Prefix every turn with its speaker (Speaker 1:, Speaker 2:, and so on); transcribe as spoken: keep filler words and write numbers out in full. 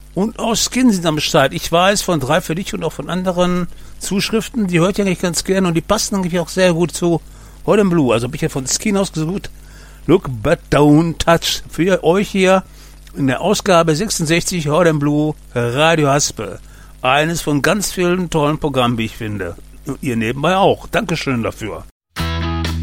Speaker 1: Und auch Skin sind am Start. Ich weiß von drei für dich und auch von anderen Zuschriften, die hört ihr eigentlich ganz gerne und die passen eigentlich auch sehr gut zu Hot and Blue. Also habe ich ja von Skin ausgesucht. Look but don't touch. Für euch hier in der Ausgabe sechsundsechzig Hot and Blue Radio Haspel. Eines von ganz vielen tollen Programmen, wie ich finde. Und ihr nebenbei auch. Dankeschön dafür.